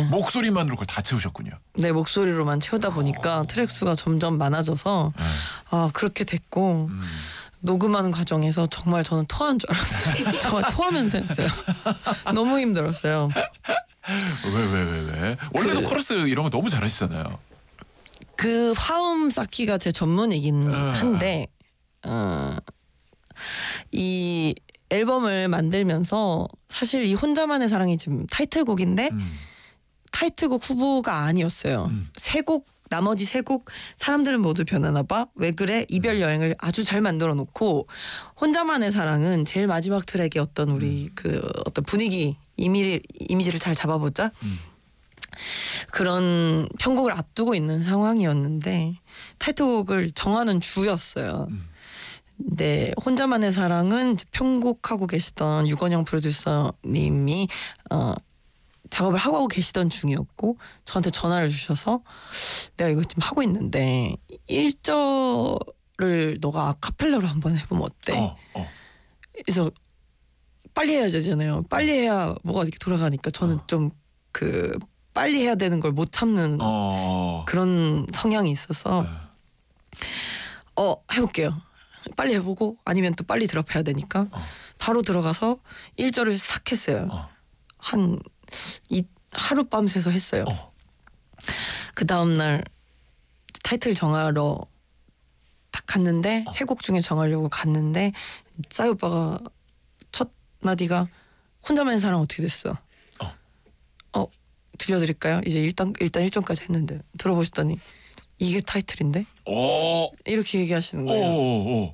목소리만으로 그걸 다 채우셨군요. 네, 목소리로만 채우다 보니까 트랙 수가 점점 많아져서 그렇게 됐고 녹음하는 과정에서 정말 저는 토한 줄 알았어요. 정말 토하면서 했어요. 너무 힘들었어요. 왜? 원래도 코러스 이런 거 너무 잘하시잖아요. 그 화음 쌓기가 제 전문이긴 한데 이 앨범을 만들면서 사실 이 혼자만의 사랑이 지금 타이틀곡인데 타이틀곡 후보가 아니었어요. 나머지 세 곡 사람들은 모두 변하나 봐, 왜 그래, 이별 여행을 아주 잘 만들어 놓고 혼자만의 사랑은 제일 마지막 트랙의 어떤 우리 그 어떤 분위기 이미지를 잘 잡아보자 그런 편곡을 앞두고 있는 상황이었는데 타이틀곡을 정하는 주였어요. 네, 혼자만의 사랑은 편곡하고 계시던 유건영 프로듀서님이 작업을 하고 계시던 중이었고 저한테 전화를 주셔서 내가 이거 지금 하고 있는데 1절을 너가 아카펠라로 한번 해보면 어때? 그래서 빨리 해야 되잖아요. 빨리 해야 뭐가 이렇게 돌아가니까 저는 좀 그 빨리 해야 되는 걸 못 참는 그런 성향이 있어서 해볼게요. 빨리 해보고 아니면 또 빨리 드랍해야 되니까 바로 들어가서 1절을 싹 했어요. 한 하룻밤 새서 했어요. 그 다음날 타이틀 정하러 딱 갔는데 세 곡 중에 정하려고 갔는데 싸이 오빠가 첫 마디가 혼자만의 사랑 어떻게 됐어? 들려드릴까요? 이제 일단 1점까지 했는데 들어보시더니 이게 타이틀인데? 이렇게 얘기하시는 거예요.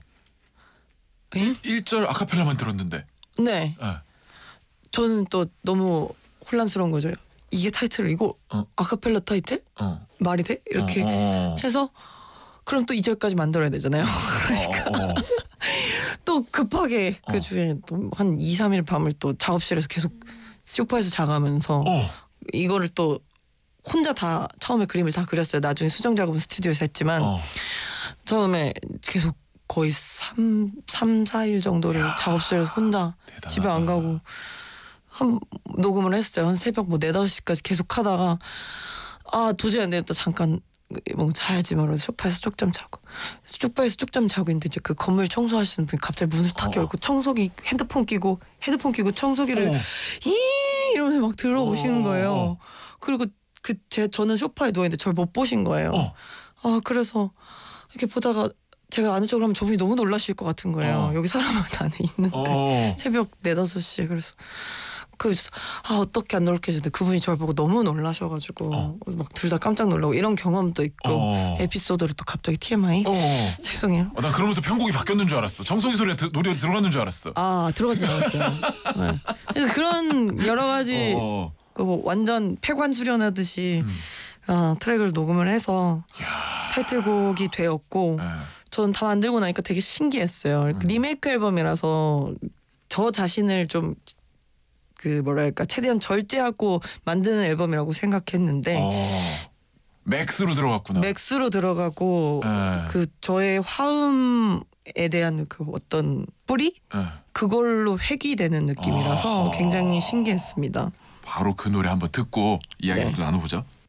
1절 아카펠라만 들었는데. 네. 저는 또 너무 혼란스러운 거죠. 이게 타이틀, 이거 아카펠라 타이틀? 말이 돼? 이렇게 해서 그럼 또 2절까지 만들어야 되잖아요. 그러니까 또 급하게 그 주에 또 한 2, 3일 밤을 또 작업실에서 계속 소파에서 자가면서 이거를 또 혼자 다 처음에 그림을 다 그렸어요. 나중에 수정 작업은 스튜디오에서 했지만 처음에 계속 거의 3, 4일 정도를 작업실에서 혼자 대단하다. 집에 안 가고 녹음을 했어요. 한 새벽 4, 5시까지 계속 하다가 도저히 안 되겠다. 잠깐 뭐 자야지 말아서 소파에서 쪽잠 자고 있는데 이제 그 건물 청소하시는 분이 갑자기 문을 탁 열고 청소기 헤드폰 끼고 청소기를 이러면서 막 들어오시는 거예요. 그리고 저는 소파에 누워있는데 저를 못 보신 거예요. 그래서 이렇게 보다가 제가 아는 척을 하면 저분이 너무 놀라실 것 같은 거예요. 여기 사람 안에 있는데 새벽 4, 5시에 그래서 어떻게 안 놀라겠는데 그분이 저를 보고 너무 놀라셔가지고 막 둘 다 깜짝 놀라고 이런 경험도 있고 에피소드를 또 갑자기 TMI 죄송해요. 난 그러면서 편곡이 바뀌었는 줄 알았어. 정성희 노래 들어갔는 줄 알았어. 들어가진 않았어요. 네. 그래서 그런 여러 가지 완전 폐관 수련하듯이 트랙을 녹음을 해서 타이틀곡이 되었고 저는 다 만들고 나니까 되게 신기했어요. 리메이크 앨범이라서 저 자신을 좀 최대한 절제하고 만드는 앨범이라고 생각했는데 맥스로 들어갔구나. 맥스로 들어가고 그 저의 화음에 대한 그 어떤 뿌리 그걸로 회귀되는 느낌이라서 굉장히 신기했습니다. 바로 그 노래 한번 듣고 이야기를 나눠보죠.